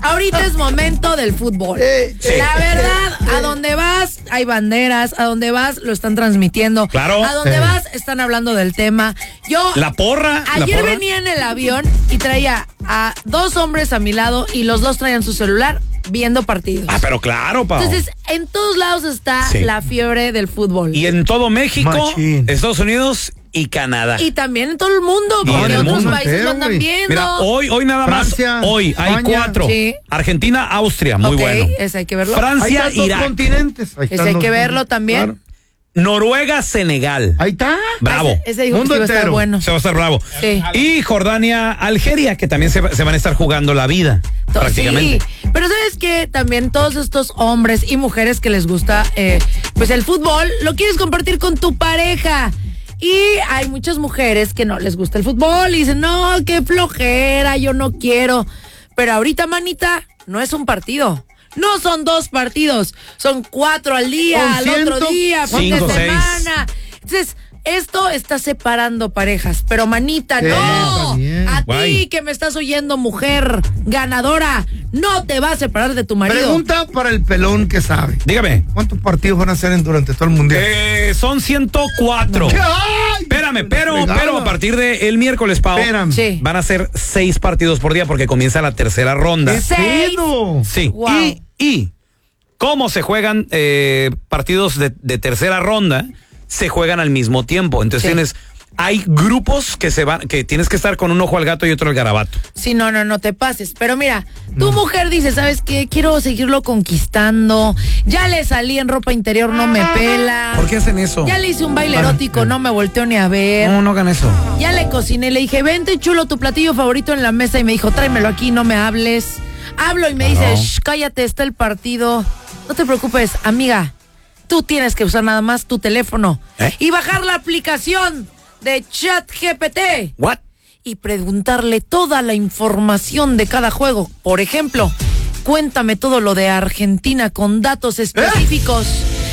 ahorita es momento del fútbol. La verdad, a donde vas hay banderas, a donde vas lo están transmitiendo. Claro. A donde vas están hablando del tema. La porra. Ayer venía en el avión y traía a 2 hombres a mi lado y los 2 traían su celular viendo partidos. Pero claro, Pau. Entonces, en todos lados está la fiebre del fútbol. Y en todo México, Machín. Estados Unidos y Canadá. Y también en todo el mundo, porque otros países lo andan viendo. Mira, hoy nada Francia, más. Hoy hay España. 4. Sí. Argentina, Austria, muy bueno. Ese hay que verlo. Francia, Ahí están Irán. 2 continentes. Ahí Ese están hay los que verlo continentes. también. Claro. Noruega, Senegal. Ahí está. Bravo. Ese dijo Mundo que iba a estar entero. bueno. Se va a estar bravo. Sí. Y Jordania, Algeria, que también se van a estar jugando la vida, prácticamente. Sí, pero sabes que también todos estos hombres y mujeres que les gusta pues el fútbol, lo quieres compartir con tu pareja. Y hay muchas mujeres que no les gusta el fútbol y dicen, no, qué flojera, yo no quiero. Pero ahorita, manita, no es un partido. No son 2 partidos, son 4 al día, al otro día, fin de 5, 6. semana. Entonces, esto está separando parejas, pero manita, Sí, no. está bien. A Guay. ti que me estás oyendo, mujer ganadora, no te va a separar de tu marido. Pregunta para el pelón que sabe. Dígame. ¿Cuántos partidos van a hacer durante todo el mundial? Son 104. ¡Ay! Espérame, pero Regalo. a partir del miércoles, Pau, Espérame. Sí. van a ser 6 partidos por día porque comienza la tercera ronda. ¿Qué 6. pedo? Sí. Wow. Y cómo se juegan partidos de tercera ronda, se juegan al mismo tiempo. Entonces Sí. hay grupos que tienes que estar con un ojo al gato y otro al garabato. Sí, no te pases. Pero mira, tu mujer dice, ¿sabes qué? Quiero seguirlo conquistando. Ya le salí en ropa interior, no me pela. ¿Por qué hacen eso? Ya le hice un baile erótico, no me volteó ni a ver. No hagan eso. Ya le cociné, le dije, vente chulo, tu platillo favorito en la mesa. Y me dijo, tráemelo aquí, no me hables. Hablo y me dice, "Shh, cállate, está el partido. No te preocupes, amiga. Tú tienes que usar nada más tu teléfono. Y bajar la aplicación de ChatGPT. ¿What? Y preguntarle toda la información de cada juego. Por ejemplo, cuéntame todo lo de Argentina con datos específicos.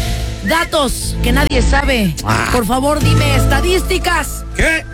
Datos que nadie sabe. Por favor, dime estadísticas. ¿Qué?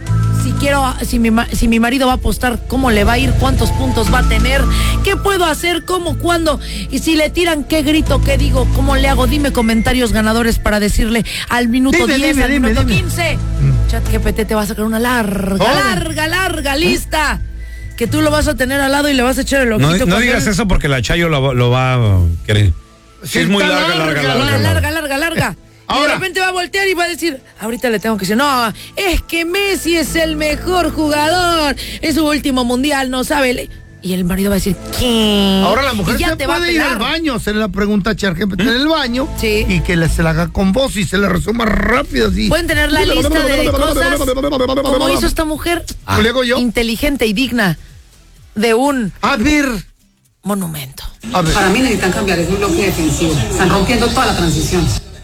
Si mi marido va a apostar, ¿cómo le va a ir? ¿Cuántos puntos va a tener? ¿Qué puedo hacer? ¿Cómo? ¿Cuándo? Y si le tiran, ¿qué grito? ¿Qué digo? ¿Cómo le hago? Dime comentarios ganadores para decirle al minuto 10, al minuto 15. ChatGPT te va a sacar una larga lista. Que tú lo vas a tener al lado y le vas a echar el ojito. No digas eso porque la Chayo lo va a querer. Sí, es muy está Larga. Y Ahora. de repente va a voltear y va a decir, ahorita le tengo que decir, no, es que Messi es el mejor jugador, es su último mundial, no sabe. Y el marido va a decir, ¿qué? Ahora la mujer Y ya se te va a puede ir pelar. al baño, hacerle la pregunta a ChatGPT en el baño Sí. y que se la haga con voz y se la resuma rápido así. Pueden tener la lista de cosas como hizo esta mujer, ¿Cómo le hago yo? inteligente y digna de un A ver. monumento. A ver. Para mí necesitan cambiar ese bloque defensivo. Están rompiendo toda la transición.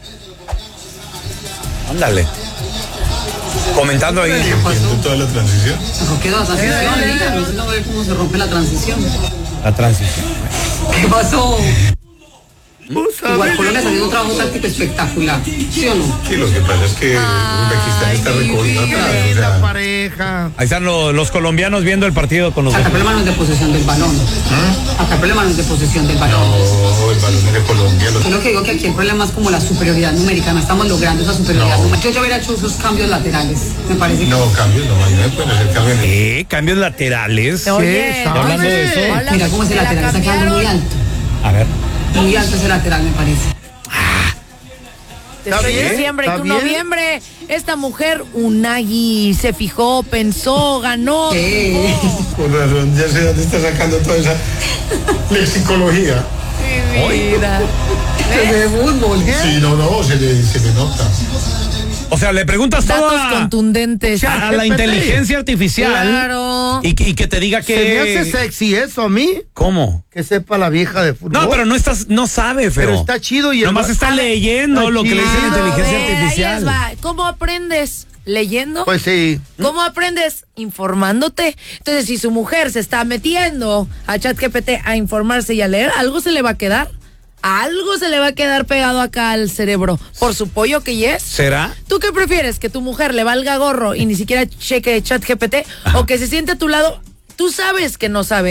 Ándale. Comentando ahí. Toda la transición. Se rompió la transición, díganme, no ve cómo se rompe la transición. La transición. ¿Qué pasó? Vos Igual sabés. Colombia está haciendo un trabajo táctico espectacular, ¿sí o no? Sí, lo que pasa es que Uzbekistán está recorriendo atrás. O La sea, pareja. Ahí están los colombianos viendo el partido con los. Acá el problema no es de posesión del balón. Acá el problema no es de posesión del balón. no, el balón es de Colombia. Yo lo que digo que aquí el problema es como la superioridad numérica, no estamos logrando esa superioridad numérica. Yo hubiera hecho esos cambios laterales, me parece que... No, cambios, no, ahí no pueden hacer cambios. Cambios laterales. Oye, ¿sabe? Hablando de eso. hola, Mira cómo ese ¿te la lateral está quedando muy cambiaron? alto. A ver. Muy alto ese lateral, me parece. Te Está estoy bien, diciembre y está tú bien. noviembre. Esta mujer, Unagi, se fijó, pensó, ganó. Con razón, ya sé dónde está sacando toda esa lexicología. Mi vida. De fútbol. Sí, no, se le nota. O sea, le preguntas todo Datos contundentes. a la inteligencia artificial. Claro. Y que te diga que. Se me hace sexy eso a mí. ¿Cómo? Que sepa la vieja de fútbol. No, pero no sabe, feo. Pero está chido y el Nomás está leyendo está lo que le dice la chido. inteligencia A ver, ahí artificial. les va. ¿Cómo aprendes? ¿Leyendo? Pues sí. ¿Cómo aprendes? Informándote. Entonces, si su mujer se está metiendo a ChatGPT a informarse y a leer, algo se le va a quedar. Algo se le va a quedar pegado acá al cerebro. Por su pollo que yes. ¿Será? ¿Tú qué prefieres? ¿Que tu mujer le valga gorro y ni siquiera cheque ChatGPT? ¿O que se siente a tu lado? Tú sabes que no sabe, pero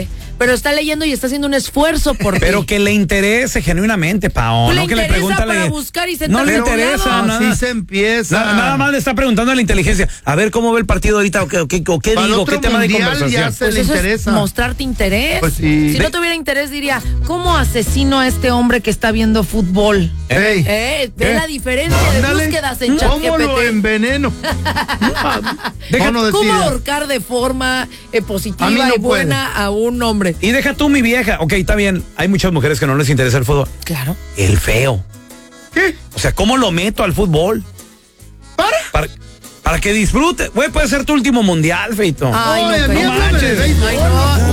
pero está leyendo y está haciendo un esfuerzo por Pero ti. que le interese genuinamente, Pao. Pues No le que le interesa pregunta. para buscar y no sentarse le a un interesa lado. nada. Así se empieza. Nada más le está preguntando a la inteligencia. A ver cómo ve el partido ahorita, o qué Para digo, otro qué tema de mundial conversación. ya se Pues le eso interesa. es mostrarte interés. Pues sí. Si no tuviera interés diría, ¿cómo asesino a este hombre que está viendo fútbol? Ey, Ve ¿Qué? la diferencia de ándale. búsquedas en ¿Cómo lo ChatGPT. enveneno? Deja- No, no ¿Cómo decida. ahorcar de forma A mí positiva no y buena a un hombre? Y deja tú, mi vieja. Ok, está bien. Hay muchas mujeres que no les interesa el fútbol. Claro. El feo. ¿Qué? O sea, ¿cómo lo meto al fútbol? Para que disfrute. Güey, puede ser tu último mundial, feito. Ay, Oye, no, a mí pero- háblame de béisbol. Ay, no.